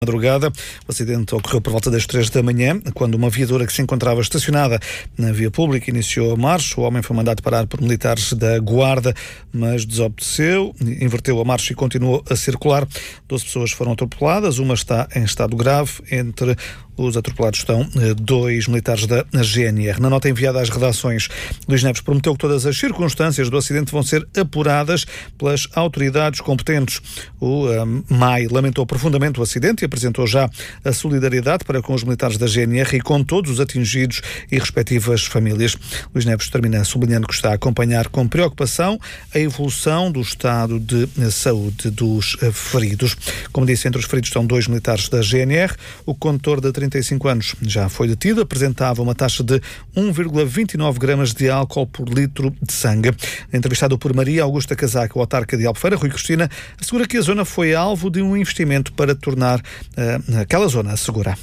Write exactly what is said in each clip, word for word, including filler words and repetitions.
Madrugada. O acidente ocorreu por volta das três da manhã, quando uma viatura que se encontrava estacionada na via pública iniciou a marcha. O homem foi mandado parar por militares da Guarda, mas desobedeceu, inverteu a marcha e continuou a circular. Doze pessoas foram atropeladas, uma está em estado grave. Entre os atropelados estão dois militares da G N R. Na nota enviada às redações, Luís Neves prometeu que todas as circunstâncias do acidente vão ser apuradas pelas autoridades competentes. O um, M A I lamentou profundamente o acidente e apresentou já a solidariedade para com os militares da G N R e com todos os atingidos e respectivas famílias. Luís Neves termina sublinhando que está a acompanhar com preocupação a evolução do estado de saúde dos feridos. Como disse, entre os feridos estão dois militares da G N R. O condutor de trinta e cinco anos já foi detido, apresentava uma taxa de um vírgula vinte e nove gramas de álcool por litro de sangue. Entrevistado por Maria Augusta Casaca, o autarca de Albufeira, Rui Cristina, assegura que a zona foi alvo de um investimento para tornar uh, aquela zona segura.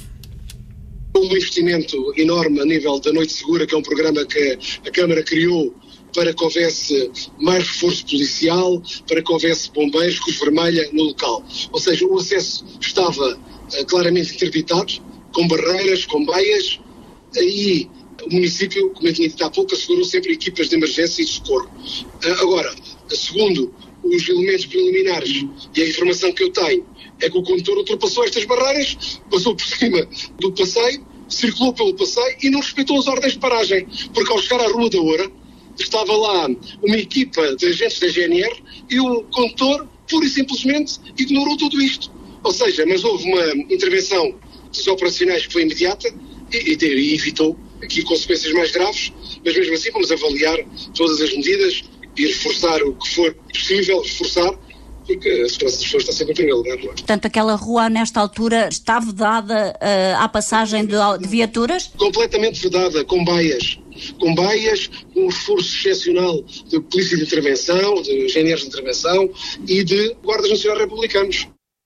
Um investimento enorme a nível da Noite Segura, que é um programa que a Câmara criou para que houvesse mais reforço policial, para que houvesse bombeiros, Cruz Vermelha no local. Ou seja, o acesso estava uh, claramente interditado, com barreiras, com baias, e o município, como eu tinha dito há pouco, assegurou sempre equipas de emergência e socorro. Uh, agora, segundo os elementos preliminares e a informação que eu tenho, é que o condutor ultrapassou estas barreiras, passou por cima do passeio, circulou pelo passeio e não respeitou as ordens de paragem, porque ao chegar à Rua da Oura, estava lá uma equipa de agentes da G N R e o condutor, pura e simplesmente, ignorou tudo isto. Ou seja, mas houve uma intervenção dos operacionais que foi imediata e, e, e evitou aqui consequências mais graves, mas mesmo assim vamos avaliar todas as medidas e reforçar o que for possível, reforçar, porque a segurança das pessoas está sempre em primeiro lugar. Não é? Portanto, aquela rua, nesta altura, está vedada uh, à passagem de, de viaturas? Completamente vedada, com baias. Com baias, com um esforço excepcional de Polícia de Intervenção, de G N Rs de Intervenção e de Guardas Nacionais Republicanos.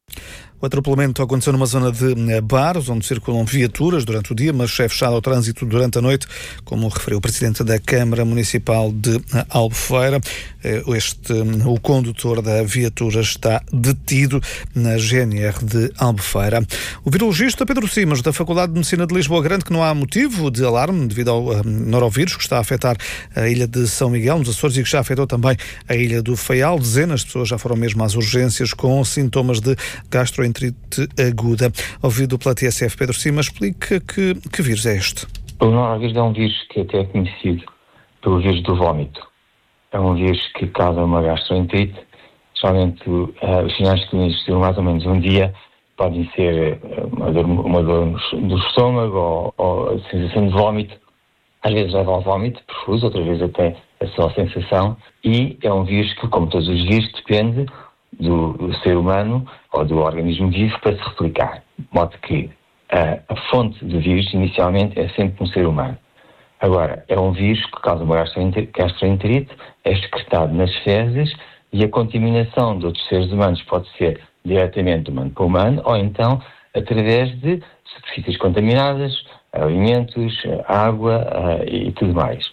O atropelamento aconteceu numa zona de bares, onde circulam viaturas durante o dia, mas é fechado ao trânsito durante a noite, como referiu o Presidente da Câmara Municipal de Albufeira. Este, o condutor da viatura está detido na G N R de Albufeira. O virologista Pedro Simas, da Faculdade de Medicina de Lisboa, garante que não há motivo de alarme devido ao um, norovírus que está a afetar a ilha de São Miguel, nos Açores, e que já afetou também a ilha do Faial. Dezenas de pessoas já foram mesmo às urgências com sintomas de gastroenterite aguda. Ouvido pela T S F, Pedro Simas explica que, que vírus é este. O norovírus é um vírus que até é conhecido pelo vírus do vómito. É um vírus que causa uma gastroenterite. Geralmente, uh, os sinais clínicos duram mais ou menos um dia. Podem ser uh, uma dor, uma dor no estômago ou, ou a sensação de vómito. Às vezes leva ao vómito profuso, outras vezes até a só a sensação. E é um vírus que, como todos os vírus, depende do, do ser humano ou do organismo vivo para se replicar. De modo que uh, a fonte do vírus, inicialmente, é sempre um ser humano. Agora, é um vírus que causa uma gastroenterite, é excretado nas fezes e a contaminação de outros seres humanos pode ser diretamente de humano para humano ou então através de superfícies contaminadas, alimentos, água uh, e tudo mais.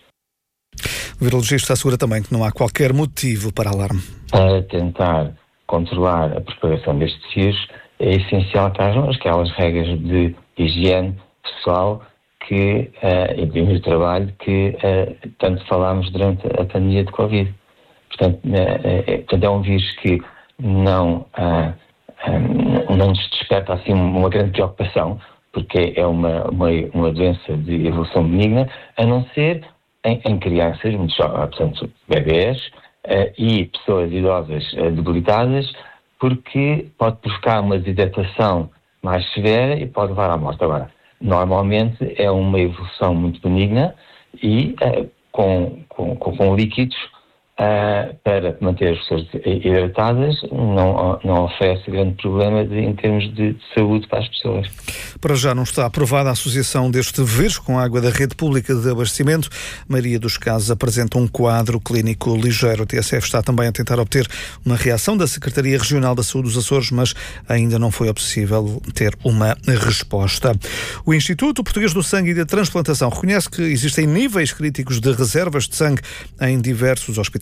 O virologista assegura também que não há qualquer motivo para alarme. Para tentar controlar a propagação deste vírus, é essencial que hajam aquelas regras de higiene pessoal que, uh, e de trabalho que uh, tanto falámos durante a pandemia de Covid. Portanto, uh, é, portanto, é um vírus que não, uh, um, não nos desperta assim uma grande preocupação, porque é uma, uma, uma doença de evolução benigna, a não ser em, em crianças, muito jovens, portanto, bebés uh, e pessoas idosas uh, debilitadas, porque pode provocar uma desidratação mais severa e pode levar à morte. Agora, normalmente é uma evolução muito benigna e uh, com, com, com líquidos uh, para manter as pessoas hidratadas não, não oferece grande problema de, em termos de saúde para as pessoas. Para já não está aprovada a associação deste vírus com a água da rede pública de abastecimento. A maioria dos casos apresenta um quadro clínico ligeiro. A T S F está também a tentar obter uma reação da Secretaria Regional da Saúde dos Açores, mas ainda não foi possível ter uma resposta. O Instituto Português do Sangue e da Transplantação reconhece que existem níveis críticos de reservas de sangue em diversos hospitais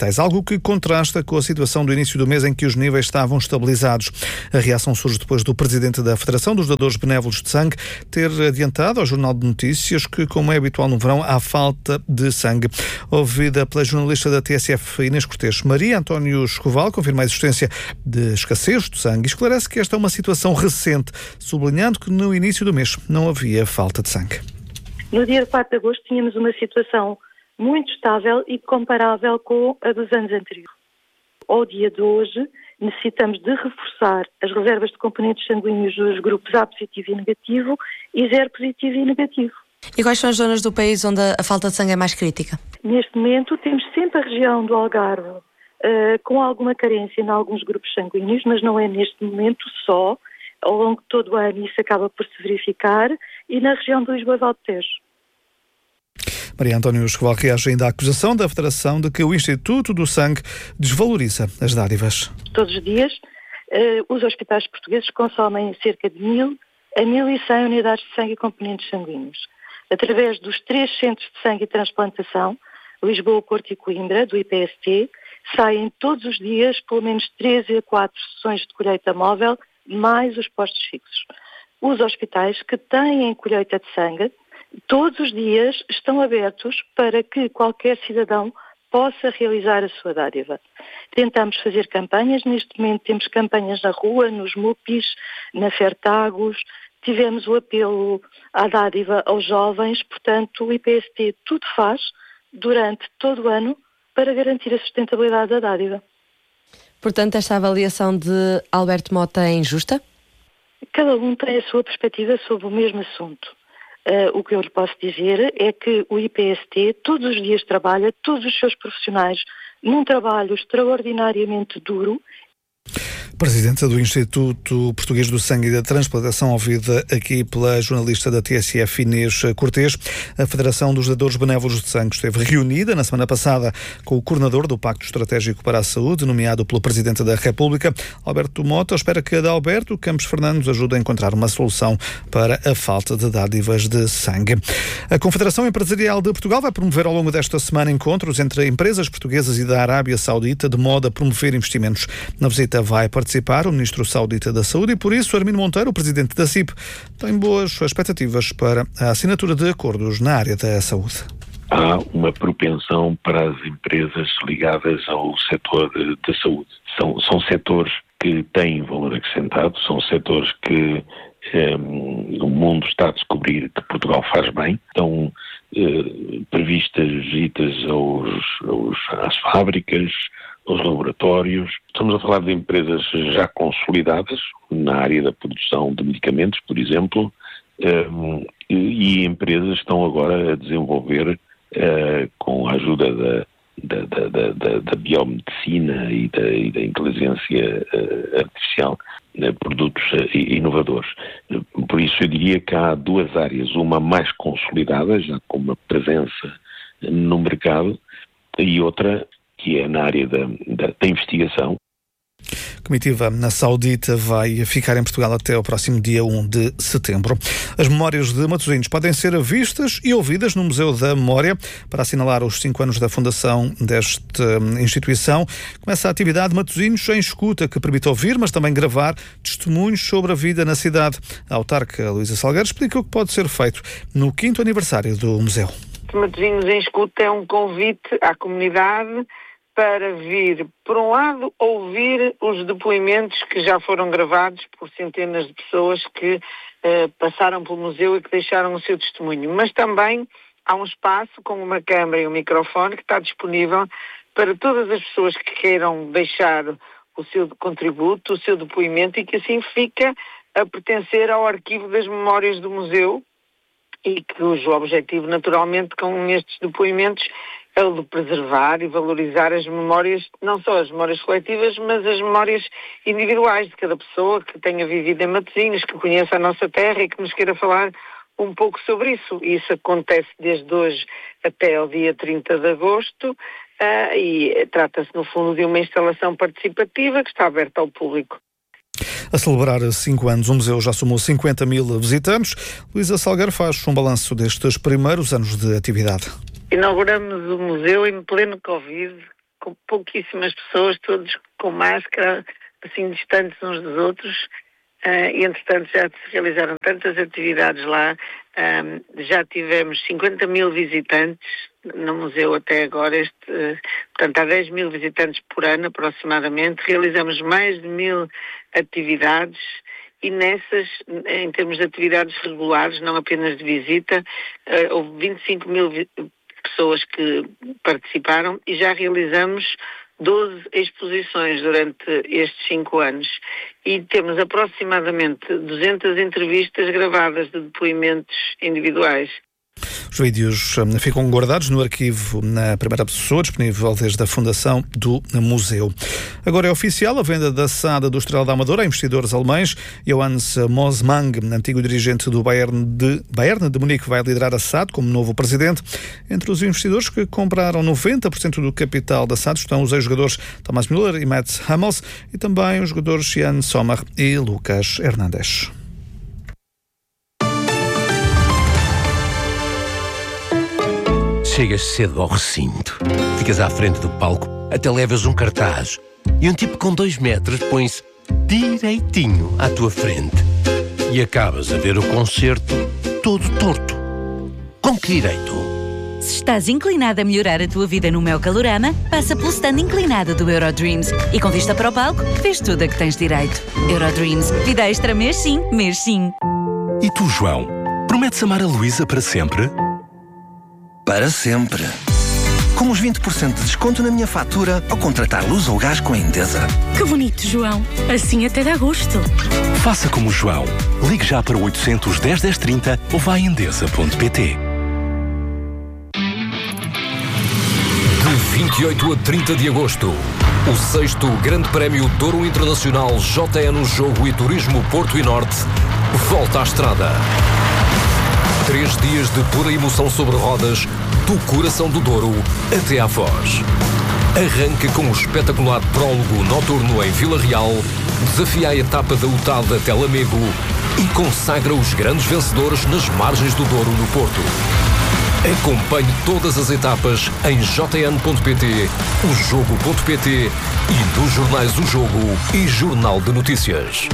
hospitais, algo que contrasta com a situação do início do mês em que os níveis estavam estabilizados. A reação surge depois do presidente da Federação dos Dadores Benévolos de Sangue ter adiantado ao Jornal de Notícias que, como é habitual no verão, há falta de sangue. Ouvida pela jornalista da T S F, Inês Cortês, Maria António Escoval confirma a existência de escassez de sangue e esclarece que esta é uma situação recente, sublinhando que no início do mês não havia falta de sangue. No dia quatro de agosto tínhamos uma situação muito estável e comparável com a dos anos anteriores. Ao dia de hoje, necessitamos de reforçar as reservas de componentes sanguíneos dos grupos A positivo e negativo e zero positivo e negativo. E quais são as zonas do país onde a falta de sangue é mais crítica? Neste momento temos sempre a região do Algarve uh, com alguma carência em alguns grupos sanguíneos, mas não é neste momento só. Ao longo de todo o ano isso acaba por se verificar, e na região do Lisboa e Val de Tejo. Maria António Escoval reage ainda à acusação da Federação de que o Instituto do Sangue desvaloriza as dádivas. Todos os dias uh, os hospitais portugueses consomem cerca de mil a mil e cem unidades de sangue e componentes sanguíneos. Através dos três centros de sangue e transplantação, Lisboa, Porto e Coimbra, do I P S T, saem todos os dias pelo menos três a quatro sessões de colheita móvel, mais os postos fixos. Os hospitais que têm colheita de sangue, todos os dias estão abertos para que qualquer cidadão possa realizar a sua dádiva. Tentamos fazer campanhas, neste momento temos campanhas na rua, nos M U P Is, na Fertagos, tivemos o apelo à dádiva aos jovens, portanto o I P S T tudo faz durante todo o ano para garantir a sustentabilidade da dádiva. Portanto, esta avaliação de Alberto Mota é injusta? Cada um tem a sua perspectiva sobre o mesmo assunto. Uh, o que eu lhe posso dizer é que o I P S T todos os dias trabalha, todos os seus profissionais, num trabalho extraordinariamente duro. Presidenta do Instituto Português do Sangue e da Transplantação, ouvida aqui pela jornalista da T S F, Inês Cortês. A Federação dos Dadores Benévolos de Sangue esteve reunida na semana passada com o coordenador do Pacto Estratégico para a Saúde, nomeado pelo Presidente da República, Alberto Mota. Espera que Adalberto Campos Fernandes ajude a encontrar uma solução para a falta de dádivas de sangue. A Confederação Empresarial de Portugal vai promover ao longo desta semana encontros entre empresas portuguesas e da Arábia Saudita, de modo a promover investimentos. Na visita vai participar o Ministro Saudita da Saúde e, por isso, Armindo Monteiro, o Presidente da C I P, tem boas expectativas para a assinatura de acordos na área da saúde. Há uma propensão para as empresas ligadas ao setor da saúde. São, são setores que têm valor acrescentado, são setores que um, o mundo está a descobrir que Portugal faz bem. Estão uh, previstas visitas aos, aos, às fábricas, aos laboratórios. Estamos a falar de empresas já consolidadas na área da produção de medicamentos, por exemplo, um, e, e empresas que estão agora a desenvolver, uh, com a ajuda da, da, da, da, da biomedicina e da, e da inteligência uh, artificial, uh, produtos uh, inovadores. Por isso eu diria que há duas áreas, uma mais consolidada, já com uma presença no mercado, e outra que é na área da, da, da investigação. A comitiva na Saudita vai ficar em Portugal até o próximo dia um de setembro. As memórias de Matosinhos podem ser vistas e ouvidas no Museu da Memória para assinalar os cinco anos da fundação desta instituição. Começa a atividade Matosinhos em Escuta, que permite ouvir, mas também gravar testemunhos sobre a vida na cidade. A autarca Luísa Salgueiro explica o que pode ser feito no quinto aniversário do museu. Matosinhos em Escuta é um convite à comunidade para vir, por um lado, ouvir os depoimentos que já foram gravados por centenas de pessoas que eh, passaram pelo museu e que deixaram o seu testemunho. Mas também há um espaço com uma câmara e um microfone que está disponível para todas as pessoas que queiram deixar o seu contributo, o seu depoimento, e que assim fica a pertencer ao arquivo das memórias do museu, e cujo objetivo, naturalmente, com estes depoimentos é o de preservar e valorizar as memórias, não só as memórias coletivas, mas as memórias individuais de cada pessoa que tenha vivido em Matosinhos, que conheça a nossa terra e que nos queira falar um pouco sobre isso. E isso acontece desde hoje até ao dia trinta de agosto uh, e trata-se, no fundo, de uma instalação participativa que está aberta ao público. A celebrar cinco anos, o museu já somou cinquenta mil visitantes. Luísa Salgueiro faz um balanço destes primeiros anos de atividade. Inauguramos o museu em pleno Covid, com pouquíssimas pessoas, todos com máscara, assim distantes uns dos outros. Uh, e, entretanto, já se realizaram tantas atividades lá, um, já tivemos cinquenta mil visitantes no museu até agora, este, uh, portanto há dez mil visitantes por ano aproximadamente, realizamos mais de mil atividades e nessas, em termos de atividades regulares, não apenas de visita, uh, houve vinte e cinco mil vi- pessoas que participaram e já realizamos doze exposições durante estes cinco anos e temos aproximadamente duzentas entrevistas gravadas de depoimentos individuais. Os vídeos ficam guardados no arquivo na primeira pessoa, disponível desde a fundação do museu. Agora é oficial a venda da S A D do Estrela da Amadora a investidores alemães. Johannes Mosmang, antigo dirigente do Bayern de, Bayern de Munique, vai liderar a S A D como novo presidente. Entre os investidores que compraram noventa por cento do capital da S A D estão os ex-jogadores Thomas Müller e Mats Hummels e também os jogadores Jan Sommer e Lucas Hernandes. Chegas cedo ao recinto, ficas à frente do palco, até levas um cartaz e um tipo com dois metros põe-se direitinho à tua frente e acabas a ver o concerto todo torto. Com que direito? Se estás inclinado a melhorar a tua vida no Meu Calorama, passa pelo stand inclinado do Eurodreams e com vista para o palco, vês tudo a que tens direito. Eurodreams, vida extra mês sim, mês sim. E tu, João, prometes amar a Luísa para sempre? Para sempre. Com os vinte por cento de desconto na minha fatura ao contratar luz ou gás com a Endesa. Que bonito, João. Assim até dá gosto. Faça como o João. Ligue já para o oitocentos, dez, dez, trinta ou vá a endesa ponto pt. De vinte e oito a trinta de agosto, o sexto Grande Prémio Douro Internacional J N Jogo e Turismo Porto e Norte volta à estrada. Três dias de pura emoção sobre rodas, do coração do Douro até à Foz. Arranca com o espetacular prólogo noturno em Vila Real, desafia a etapa da U T A D até Lamego e consagra os grandes vencedores nas margens do Douro no Porto. Acompanhe todas as etapas em j n ponto p t, o jogo ponto p t e nos jornais O Jogo e Jornal de Notícias.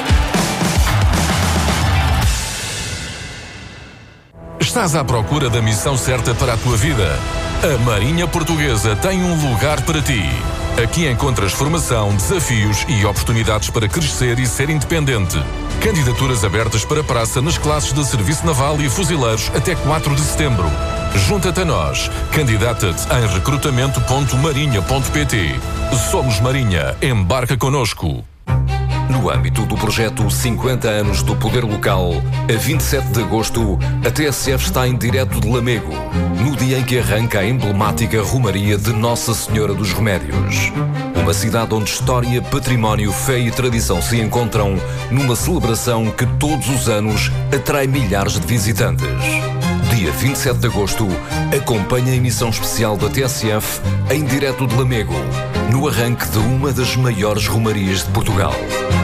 Estás à procura da missão certa para a tua vida? A Marinha Portuguesa tem um lugar para ti. Aqui encontras formação, desafios e oportunidades para crescer e ser independente. Candidaturas abertas para praça nas classes de Serviço Naval e Fuzileiros até quatro de setembro. Junta-te a nós. Candidata-te em recrutamento ponto marinha ponto p t. Somos Marinha. Embarca connosco. No âmbito do projeto cinquenta anos do Poder Local, a vinte e sete de agosto, a T S F está em direto de Lamego, no dia em que arranca a emblemática Romaria de Nossa Senhora dos Remédios. Uma cidade onde história, património, fé e tradição se encontram numa celebração que todos os anos atrai milhares de visitantes. Dia vinte e sete de agosto, acompanha a emissão especial da T S F em direto de Lamego, no arranque de uma das maiores romarias de Portugal.